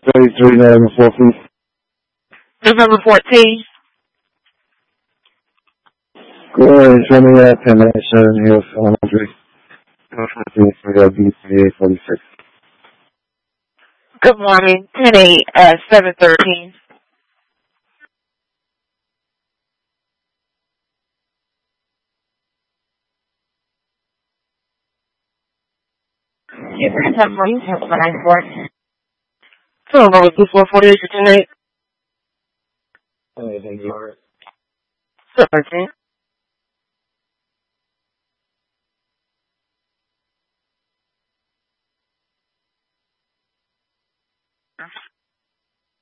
33 November 14th. November 14th. Go ahead and show me that 1097 Hills Elementary. 3846. Good morning. 10-8 at 713. Yeah, we're going to have morning. Have a nice work. So, number 2448 for 10-8. Thank you. 17.